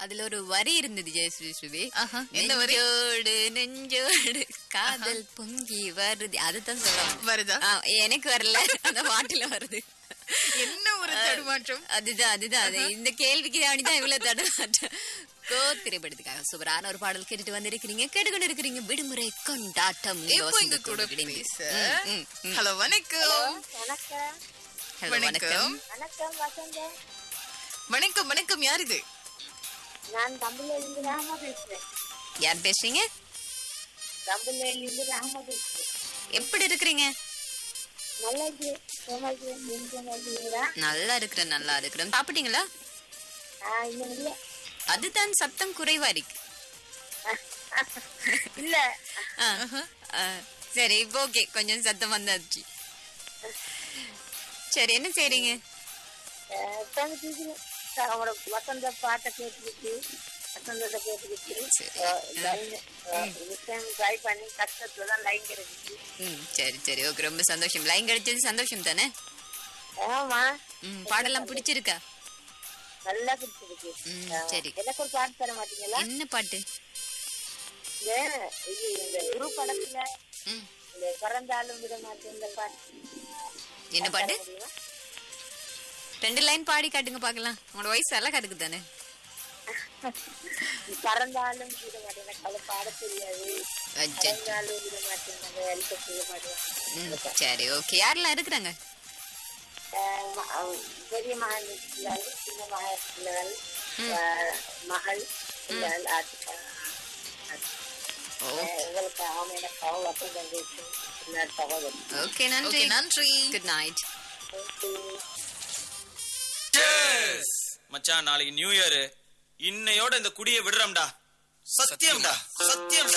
அதுல ஒரு வரி இருந்தது ஜெயஸ்ரீ. எந்த வரி? நெஞ்சோடு நெஞ்சோடு காதல் பொங்கி வருது, அதுதான் சொல்றாங்க. வருதா? எனக்கு வரல, அந்த பாட்டுல வருது. என்ன ஒரு தடுமாற்றம். அதுதான் இந்த கேள்விக்கு தாண்டிதான் இவ்வளவு தடுமாற்றம். திரைப்படத்துக்காக சூப்பரான ஒரு பாடல் கேட்டுட்டு வந்திருக்கிறீங்க. கேட்டுக்கொண்டு இருக்கிறீங்க விடுமுறை கொண்டாட்டம். ஹலோ வணக்கம். வணக்கம். வணக்கம் வணக்கம். யார் இது? நான் தம்புலேலிருந்து ராமா பேசுறேன். யார் பேசுறீங்க? தம்புலேலிருந்து ராமா பேசுறேன். எப்படி இருக்கிறீங்க? நல்லா இருக்கிறேன். நல்லா இருக்கிறேன். சாப்பிட்டீங்களா? இன்னும் இல்ல. அதுதான் சத்தம் குறைவா இருக்கு. இல்ல. சரி, இப்போ ஓகே, கொஞ்சம் சத்தம் வந்தாச்சு. சரி, என்ன செய்றீங்க? வசந்த பாட்டை கேட்டுக்கிட்டு வசந்தத்தை கேட்டுக்கிட்டு ட்ரை பண்ணி கஷ்டத்துலதான் லைன் கிடைச்சிச்சு. சரி ஓகே, ரொம்ப சந்தோஷம். லைன் கிடைச்சது சந்தோஷம் தானே? ஆமா. பாடலாம் பிடிச்சிருக்கா? நல்லா பிடிச்சிருக்கு. சரி, எனக்கு ஒரு பாட்டு தர மாட்டீங்களா? என்ன பாட்டு? இது இந்த குரு படத்துல இந்த பிறந்தாலும் விட மாட்டேன் இந்த பாட்டு. என்ன பாட்டு? 2 லைன் பாடி காட்டுங்க பாக்கலாம். உங்களோட வயசு எல்லாம் கருக்கு தானே? பறந்தாலும் விட மாட்டேன், எனக்கு பாட தெரியாது. பறந்தாலும் விட மாட்டேன், சரி ஓகே. யாரெல்லாம் இருக்கிறாங்க? பெரிய மகன், சின்ன மகள், மகள். ஓகே, நன்றி. Good night. மச்சான், நாளைக்கு நியூ இயர். இன்னையோட இந்த குடியை விடுறோம்டா. சத்தியம்டா, சத்தியம்.